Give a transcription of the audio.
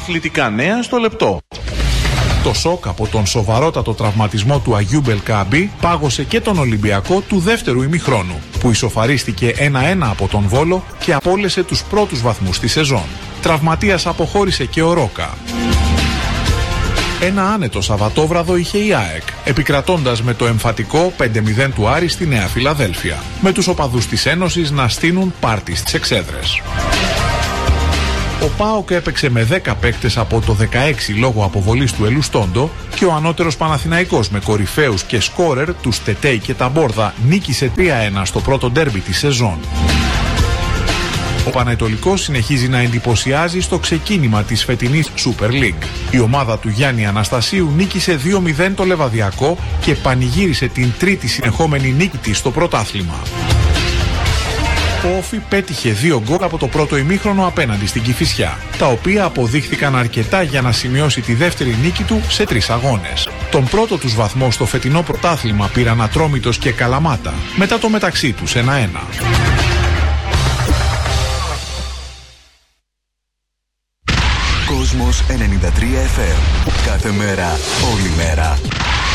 Αθλητικά νέα στο λεπτό. Το σοκ από τον σοβαρότατο τραυματισμό του Αγιού Μπελκάμπη πάγωσε και τον Ολυμπιακό του δεύτερου ημιχρόνου, που ισοφαρίστηκε 1-1 από τον Βόλο και απόλυσε τους πρώτους βαθμούς τη σεζόν. Τραυματίας αποχώρησε και ο Ρόκα. Ένα άνετο Σαββατόβραδο είχε η ΑΕΚ, επικρατώντας με το εμφατικό 5-0 του Άρη στη Νέα Φιλαδέλφια, με τους οπαδούς της Ένωσης να στείνουν πάρτι στις εξέδρες. Ο ΠΑΟΚ έπαιξε με 10 παίκτες από το 16 λόγω αποβολής του Ελουστόντο και ο ανώτερος Παναθηναϊκός με κορυφαίους και σκόρερ τους Τετέι και Ταμπόρδα νίκησε 3-1 στο πρώτο ντέρμπι της σεζόν. Ο Παναιτωλικός συνεχίζει να εντυπωσιάζει στο ξεκίνημα της φετινής Super League. Η ομάδα του Γιάννη Αναστασίου νίκησε 2-0 το Λεβαδιακό και πανηγύρισε την τρίτη συνεχόμενη νίκη της στο πρωτάθλημα. Ο Όφι πέτυχε 2 γκολ από το πρώτο ημίχρονο απέναντι στην Κηφισιά, τα οποία αποδείχθηκαν αρκετά για να σημειώσει τη δεύτερη νίκη του σε 3 αγώνες. Τον πρώτο τους βαθμό στο φετινό πρωτάθλημα πήραν Ατρόμητος και Καλαμάτα, μετά το μεταξύ τους 1-1. Κόσμος 93 FM. Κάθε μέρα, όλη μέρα.